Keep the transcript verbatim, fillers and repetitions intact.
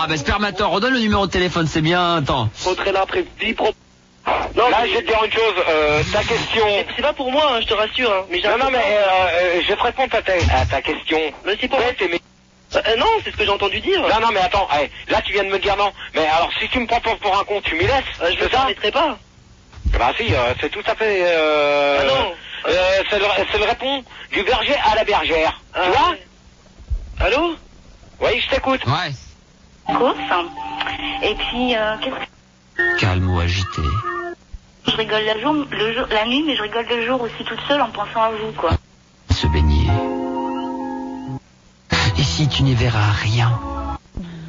Ah, ben Spermator, redonne le numéro de téléphone, c'est bien. Attends. Faudrait là après pro... Non, là, je vais te dire une chose, euh, ta question... C'est pas pour moi, hein, je te rassure. Hein, mais non, non, mais euh, euh, je vais te répondre à ta, à ta question. Mais c'est pour moi. Mais... Euh, non, c'est ce que j'ai entendu dire. Non, non, mais attends, hey, là, tu viens de me dire non. Mais alors, si tu me prends pour, pour un con, tu m'y laisses. Euh, je ne me permettrai pas. Bah si, euh, c'est tout à fait... Euh, ah non. Euh, c'est le, c'est le répond du berger à la bergère. Ah, tu vois ouais. Allô? Oui, je t'écoute. Ouais. Course. Et puis, euh, qu'est-ce que... Calme ou agité. Je rigole la, jour, le jour, la nuit, mais je rigole le jour aussi toute seule en pensant à vous, quoi. Se baigner. Ici, tu n'y verras rien.